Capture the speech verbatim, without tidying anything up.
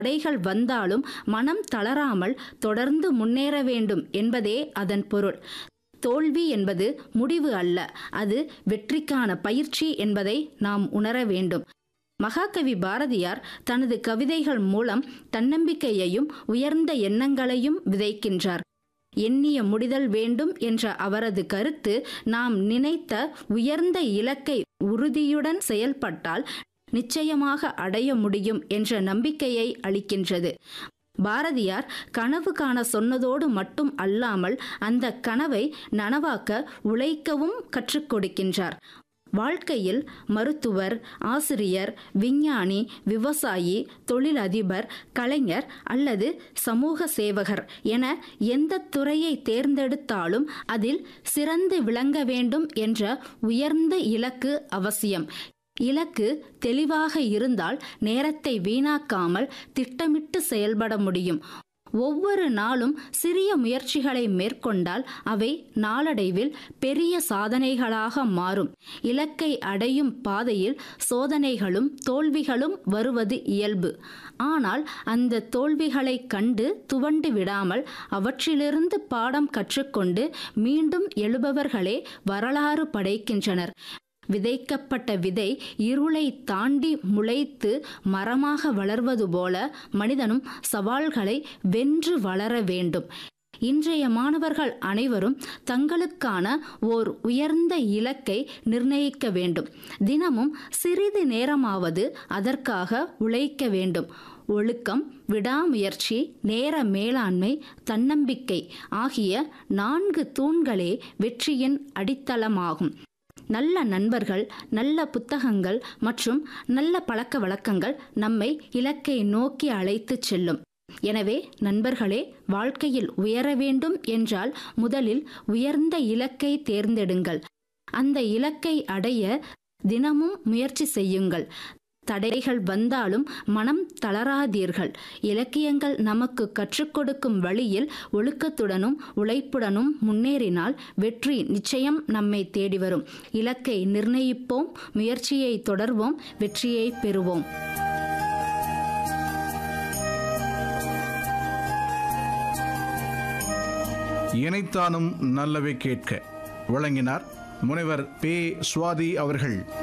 தடைகள் வந்தாலும் மனம் தளராமல் தொடர்ந்து முன்னேற வேண்டும் என்பதே அதன் பொருள். தோல்வி என்பது முடிவு அல்ல, அது வெற்றிக்கான பயிற்சி என்பதை நாம் உணர வேண்டும். மகாகவி பாரதியார் தனது கவிதைகள் மூலம் தன்னம்பிக்கையையும் உயர்ந்த எண்ணங்களையும் விதைக்கின்றார். எண்ணிய முடிதல் வேண்டும் என்ற அவரது கருத்து நாம் நினைத்த உயர்ந்த இலக்கை உறுதியுடன் செயல்பட்டால் நிச்சயமாக அடைய முடியும் என்ற நம்பிக்கையை அளிக்கின்றது. பாரதியார் கனவு காண சொன்னதோடு மட்டும் அல்லாமல் அந்த கனவை நனவாக்க உழைக்கவும் கற்றுக் கொடுக்கின்றார். வாழ்க்கையில் மருத்துவர், ஆசிரியர், விஞ்ஞானி, விவசாயி, தொழிலதிபர், கலைஞர் அல்லது சமூக சேவகர் என எந்த துறையை தேர்ந்தெடுத்தாலும் அதில் சிறந்து விளங்க வேண்டும் என்ற உயர்ந்த இலக்கு அவசியம். இலக்கு தெளிவாக இருந்தால் நேரத்தை வீணாக்காமல் திட்டமிட்டு செயல்பட முடியும். ஒவ்வொரு நாளும் சிறிய முயற்சிகளை மேற்கொண்டால் அவை நாளடைவில் பெரிய சாதனைகளாக மாறும். இலக்கை அடையும் பாதையில் சோதனைகளும் தோல்விகளும் வருவது இயல்பு. ஆனால் அந்த தோல்விகளை கண்டு துவண்டு விடாமல் அவற்றிலிருந்து பாடம் கற்றுக்கொண்டு மீண்டும் எழுபவர்களே வரலாறு படைக்கின்றனர். விதைக்கப்பட்ட விதை இருளை தாண்டி முளைத்து மரமாக வளர்வது போல மனிதனும் சவால்களை வென்று வளர வேண்டும். இன்றைய மாணவர்கள் அனைவரும் தங்களுக்கான ஓர் உயர்ந்த இலக்கை நிர்ணயிக்க வேண்டும். தினமும் சிறிது நேரமாவது அதற்காக உழைக்க வேண்டும். ஒழுக்கம், விடாமுயற்சி, நேர மேலாண்மை, தன்னம்பிக்கை ஆகிய நான்கு தூண்களே வெற்றியின் அடித்தளமாகும். நல்ல நண்பர்கள், நல்ல புத்தகங்கள் மற்றும் நல்ல பழக்க வழக்கங்கள் நம்மை இலக்கை நோக்கி அழைத்து செல்லும். எனவே நண்பர்களே, வாழ்க்கையில் உயர வேண்டும் என்றால் முதலில் உயர்ந்த இலக்கை தேர்ந்தெடுங்கள். அந்த இலக்கை அடைய தினமும் முயற்சி செய்யுங்கள். தடைகள் வந்தாலும் மனம் தளராதீர்கள். இலக்கியங்கள் நமக்கு கற்றுக் கொடுக்கும் வழியில் ஒழுக்கத்துடனும் உழைப்புடனும் முன்னேறினால் வெற்றி நிச்சயம் நம்மை தேடி வரும். இலக்கை நிர்ணயிப்போம், முயற்சியை தொடர்வோம், வெற்றியை பெறுவோம். இணைத்தானும் நல்லவை கேட்க வழங்கினார் முனைவர் பே. சுவாதி அவர்கள்.